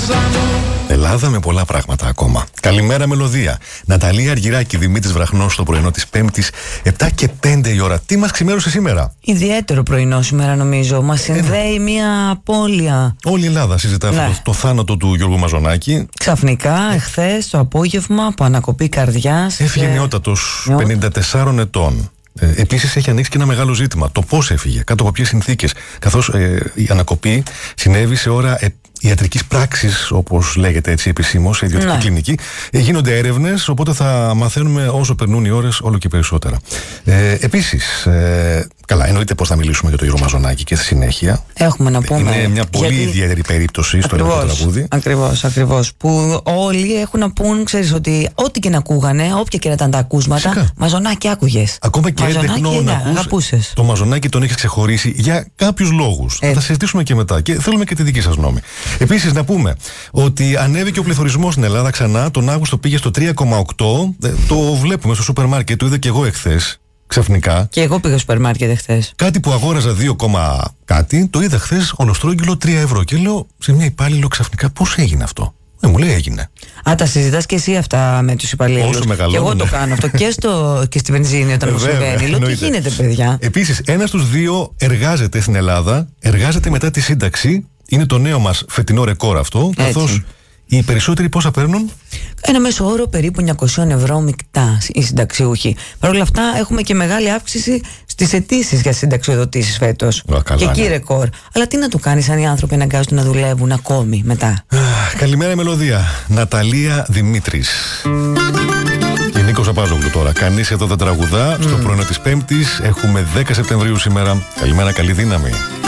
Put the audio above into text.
Ελλάδα με πολλά πράγματα ακόμα. Καλημέρα μελωδία. Ναταλία Αργυράκη, Δημήτρης Βραχνός στο πρωινό της Πέμπτης, 7 και 5 η ώρα. Τι μας ξημέρωσε σήμερα? Ιδιαίτερο πρωινό σήμερα, νομίζω. Μας συνδέει μια απώλεια. Όλη η Ελλάδα συζητά το θάνατο του Γιώργου Μαζονάκη. Ξαφνικά, εχθές το απόγευμα, από ανακοπή καρδιάς. Έφυγε νεότατος, 54 ετών. Επίσης έχει ανοίξει και ένα μεγάλο ζήτημα. Το πώς έφυγε, κάτω από ποιες συνθήκες. Καθώς η ανακοπή συνέβη σε ώρα ιατρικής πράξης, όπως λέγεται έτσι επισήμως, σε ιδιωτική κλινική. Γίνονται έρευνες, οπότε θα μαθαίνουμε όσο περνούν οι ώρες όλο και περισσότερα. Επίσης, καλά, εννοείται πώς θα μιλήσουμε για το Γιώργο Μαζονάκη και στη συνέχεια. Έχουμε να πούμε. Είναι μια πολύ ιδιαίτερη περίπτωση στο ελληνικό τραγούδι. Ακριβώς. Που όλοι έχουν να πούν, ξέρεις, ότι ό,τι και να ακούγανε, όποια και να ήταν τα ακούσματα, φυσικά. Μαζονάκη άκουγες. Ακόμα και έντεχνο να ακούς. Το Μαζονάκη τον έχεις ξεχωρίσει για κάποιους λόγους. Θα τα συζητήσουμε και μετά και θέλουμε και τη δική σας γνώμη. Επίσης, να πούμε ότι ανέβηκε ο πληθωρισμός στην Ελλάδα ξανά. Τον Αύγουστο πήγε στο 3,8. Το βλέπουμε στο σούπερ μάρκετ. Το είδα και εγώ εχθές. Ξαφνικά. Και εγώ πήγα στο σούπερ μάρκετ εχθές. Κάτι που αγόραζα 2, κάτι, το είδα χθες ολοστρόγγυλο 3 ευρώ. Και λέω σε μια υπάλληλο ξαφνικά, πώς έγινε αυτό? Μου λέει έγινε. Τα συζητάς και εσύ αυτά με τους υπαλλήλους? Όσο μεγαλώνουν. Και εγώ το κάνω αυτό και στη βενζίνη όταν μου συμβαίνει. Λέω, τι γίνεται, παιδιά? Επίσης, ένας στους δύο εργάζεται στην Ελλάδα, εργάζεται μετά τη σύνταξη. Είναι το νέο μας φετινό ρεκόρ αυτό. Καθώς οι περισσότεροι πόσα παίρνουν? Ένα μέσο όρο περίπου 900 ευρώ μεικτά οι συνταξιούχοι. Παρ' όλα αυτά, έχουμε και μεγάλη αύξηση στις αιτήσεις για συνταξιοδοτήσεις φέτος. Και εκεί ρεκόρ. Αλλά τι να του κάνεις αν οι άνθρωποι αναγκάζονται να δουλεύουν ακόμη μετά? Καλημέρα μελωδία. Ναταλία Δημήτρης. Και Νίκος Απάζογλου τώρα. Κανείς εδώ δεν τραγουδά. Στο πρωινό της Πέμπτης έχουμε 10 Σεπτεμβρίου σήμερα. Καλημέρα, καλή δύναμη.